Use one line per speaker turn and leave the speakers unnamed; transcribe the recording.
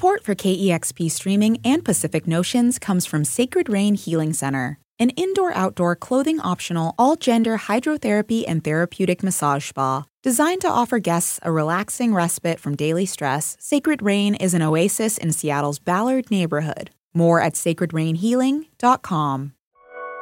Support for KEXP Streaming and Pacific Notions comes from Sacred Rain Healing Center, an indoor-outdoor clothing-optional all-gender hydrotherapy and therapeutic massage spa. Designed to offer guests a relaxing respite from daily stress, Sacred Rain is an oasis in Seattle's Ballard neighborhood. More at sacredrainhealing.com.